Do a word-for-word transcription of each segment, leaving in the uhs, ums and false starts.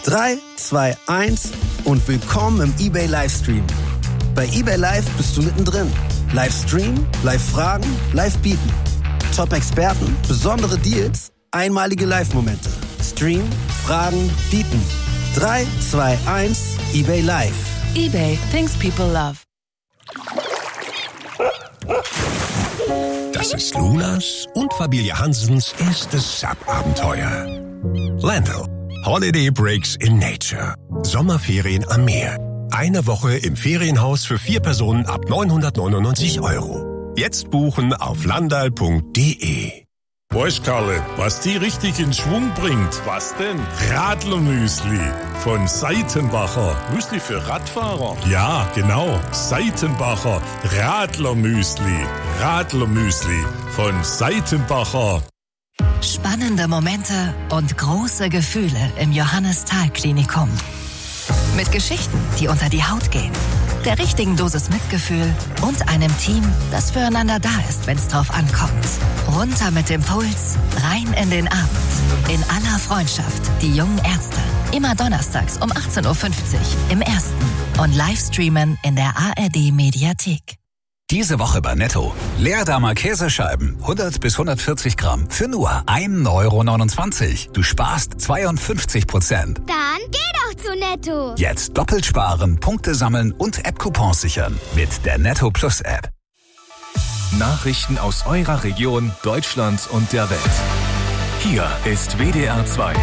drei, zwei, eins und willkommen im eBay Livestream. Bei eBay Live bist du mittendrin. Livestream, Live-Fragen, Live-Bieten. Top-Experten, besondere Deals, einmalige Live-Momente. Stream, Fragen, Bieten. drei, zwei, eins, eBay Live. eBay, things people love. Das ist Lunas und Familie Hansens erstes Sub-Abenteuer. Landl. Holiday Breaks in Nature. Sommerferien am Meer. Eine Woche im Ferienhaus für vier Personen ab neunhundertneunundneunzig Euro. Jetzt buchen auf landal punkt de. Weißt, Karle, was die richtig in Schwung bringt? Was denn? Radlermüsli von Seitenbacher. Müsli für Radfahrer? Ja, genau. Seitenbacher Radlermüsli. Radlermüsli von Seitenbacher. Spannende Momente und große Gefühle im Johannes-Thal-Klinikum. Mit Geschichten, die unter die Haut gehen, der richtigen Dosis Mitgefühl und einem Team, das füreinander da ist, wenn es drauf ankommt. Runter mit dem Puls, rein in den Abend. In aller Freundschaft, die jungen Ärzte. Immer donnerstags um achtzehn Uhr fünfzig im Ersten und Livestreamen in der A R D-Mediathek. Diese Woche bei Netto. Leerdamer Käsescheiben, hundert bis hundertvierzig Gramm, für nur ein Euro neunundzwanzig. Du sparst zweiundfünfzig Prozent. Dann geh doch zu Netto. Jetzt doppelt sparen, Punkte sammeln und App-Coupons sichern mit der Netto Plus App. Nachrichten aus eurer Region, Deutschland und der Welt. Hier ist W D R zwei.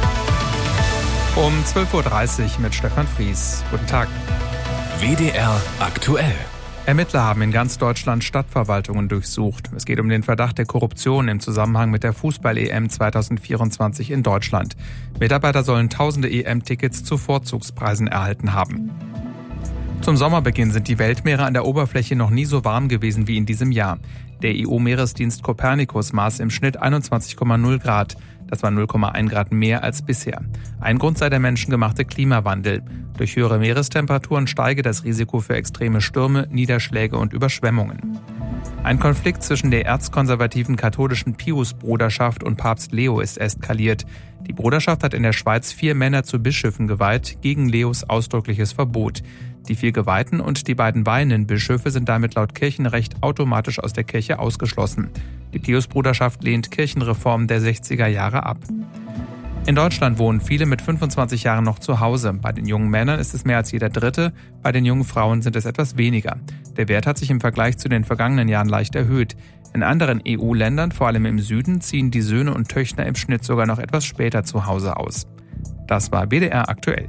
Um zwölf Uhr dreißig mit Stefan Fries. Guten Tag. W D R aktuell. Ermittler haben in ganz Deutschland Stadtverwaltungen durchsucht. Es geht um den Verdacht der Korruption im Zusammenhang mit der Fußball-E M zwanzig vierundzwanzig in Deutschland. Mitarbeiter sollen tausende E M-Tickets zu Vorzugspreisen erhalten haben. Zum Sommerbeginn sind die Weltmeere an der Oberfläche noch nie so warm gewesen wie in diesem Jahr. Der E U-Meeresdienst Copernicus maß im Schnitt einundzwanzig Komma null Grad. Das war null Komma eins Grad mehr als bisher. Ein Grund sei der menschengemachte Klimawandel. Durch höhere Meerestemperaturen steige das Risiko für extreme Stürme, Niederschläge und Überschwemmungen. Ein Konflikt zwischen der erzkonservativen katholischen Pius-Bruderschaft und Papst Leo ist eskaliert. Die Bruderschaft hat in der Schweiz vier Männer zu Bischöfen geweiht, gegen Leos ausdrückliches Verbot. Die vier Geweihten und die beiden weihenden Bischöfe sind damit laut Kirchenrecht automatisch aus der Kirche ausgeschlossen. Die Pius-Bruderschaft lehnt Kirchenreformen der sechziger Jahre ab. In Deutschland wohnen viele mit fünfundzwanzig Jahren noch zu Hause. Bei den jungen Männern ist es mehr als jeder Dritte, bei den jungen Frauen sind es etwas weniger. Der Wert hat sich im Vergleich zu den vergangenen Jahren leicht erhöht. In anderen E U-Ländern, vor allem im Süden, ziehen die Söhne und Töchter im Schnitt sogar noch etwas später zu Hause aus. Das war W D R aktuell.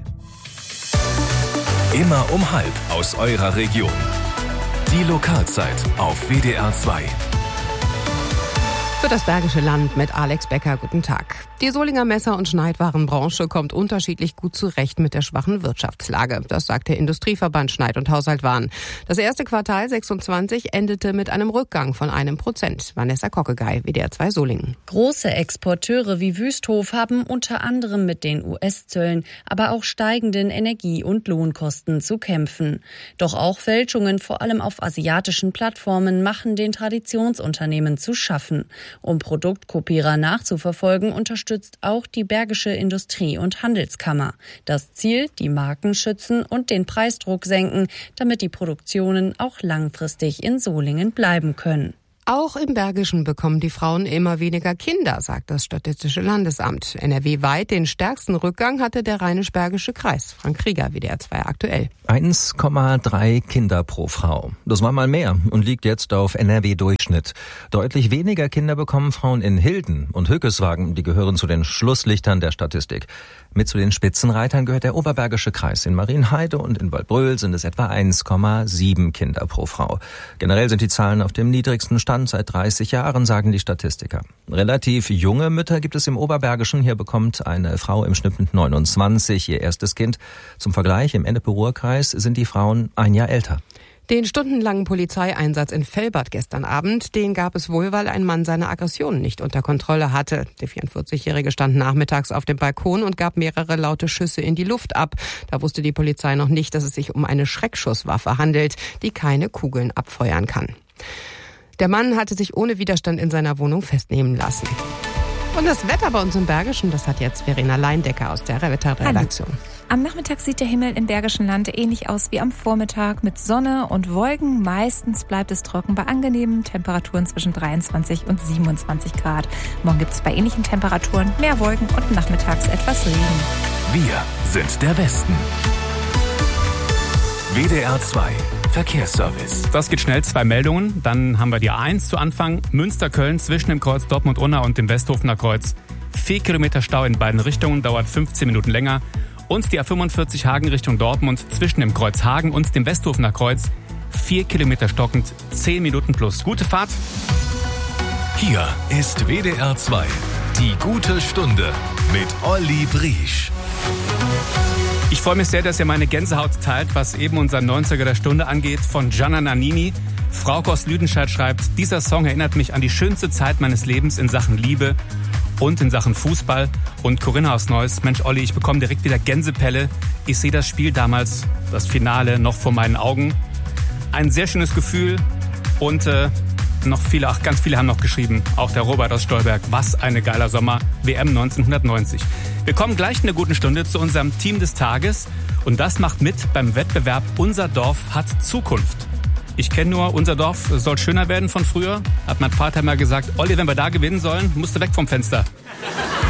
Immer um halb aus eurer Region. Die Lokalzeit auf W D R zwei. Für das Bergische Land mit Alex Becker, guten Tag. Die Solinger Messer- und Schneidwarenbranche kommt unterschiedlich gut zurecht mit der schwachen Wirtschaftslage. Das sagt der Industrieverband Schneid- und Haushaltwaren. Das erste Quartal sechsundzwanzig endete mit einem Rückgang von einem Prozent. Vanessa Kockegei, W D R zwei Solingen. Große Exporteure wie Wüsthof haben unter anderem mit den U S-Zöllen, aber auch steigenden Energie- und Lohnkosten zu kämpfen. Doch auch Fälschungen, vor allem auf asiatischen Plattformen, machen den Traditionsunternehmen zu schaffen. Um Produktkopierer nachzuverfolgen, unterstützt auch die Bergische Industrie- und Handelskammer. Das Ziel, die Marken schützen und den Preisdruck senken, damit die Produktionen auch langfristig in Solingen bleiben können. Auch im Bergischen bekommen die Frauen immer weniger Kinder, sagt das Statistische Landesamt. N R W-weit den stärksten Rückgang hatte der Rheinisch-Bergische Kreis. Frank Krieger, W D R zwei aktuell. eins Komma drei Kinder pro Frau. Das war mal mehr und liegt jetzt auf N R W-Durchschnitt. Deutlich weniger Kinder bekommen Frauen in Hilden und Hückeswagen. Die gehören zu den Schlusslichtern der Statistik. Mit zu den Spitzenreitern gehört der Oberbergische Kreis. In Marienheide und in Waldbröl sind es etwa eins Komma sieben Kinder pro Frau. Generell sind die Zahlen auf dem niedrigsten Stand seit dreißig Jahren, sagen die Statistiker. Relativ junge Mütter gibt es im Oberbergischen. Hier bekommt eine Frau im Schnitt mit neunundzwanzig ihr erstes Kind. Zum Vergleich, im Ennepe-Ruhr-Kreis sind die Frauen ein Jahr älter. Den stundenlangen Polizeieinsatz in Velbert gestern Abend, den gab es wohl, weil ein Mann seine Aggressionen nicht unter Kontrolle hatte. Der vierundvierzigjährige stand nachmittags auf dem Balkon und gab mehrere laute Schüsse in die Luft ab. Da wusste die Polizei noch nicht, dass es sich um eine Schreckschusswaffe handelt, die keine Kugeln abfeuern kann. Der Mann hatte sich ohne Widerstand in seiner Wohnung festnehmen lassen. Und das Wetter bei uns im Bergischen, das hat jetzt Verena Leindecker aus der Wetter-Redaktion. Am Nachmittag sieht der Himmel im Bergischen Land ähnlich aus wie am Vormittag mit Sonne und Wolken. Meistens bleibt es trocken bei angenehmen Temperaturen zwischen dreiundzwanzig und siebenundzwanzig Grad. Morgen gibt es bei ähnlichen Temperaturen mehr Wolken und nachmittags etwas Regen. Wir sind der Westen. W D R zwei Verkehrsservice. Das geht schnell, zwei Meldungen. Dann haben wir die A eins zu Anfang. Münster-Köln zwischen dem Kreuz Dortmund-Unna und dem Westhofener Kreuz. Vier Kilometer Stau in beiden Richtungen, dauert fünfzehn Minuten länger. Und die A fünfundvierzig Hagen Richtung Dortmund zwischen dem Kreuz Hagen und dem Westhofener Kreuz. Vier Kilometer stockend, zehn Minuten plus. Gute Fahrt. Hier ist W D R zwei. Die gute Stunde mit Olli Briesch. Ich freue mich sehr, dass ihr meine Gänsehaut teilt, was eben unser neunziger der Stunde angeht, von Gianna Nannini. Frauke aus Lüdenscheid schreibt, dieser Song erinnert mich an die schönste Zeit meines Lebens in Sachen Liebe und in Sachen Fußball. Und Corinna aus Neuss, Mensch Olli, ich bekomme direkt wieder Gänsepelle. Ich sehe das Spiel damals, das Finale, noch vor meinen Augen. Ein sehr schönes Gefühl und äh, noch viele, ach, ganz viele haben noch geschrieben, auch der Robert aus Stolberg, was eine geiler Sommer, W M neunzehnhundertneunzig. Wir kommen gleich in der guten Stunde zu unserem Team des Tages und das macht mit beim Wettbewerb Unser Dorf hat Zukunft. Ich kenne nur, unser Dorf soll schöner werden von früher, hat mein Vater mal gesagt, Olli, wenn wir da gewinnen sollen, musst du weg vom Fenster.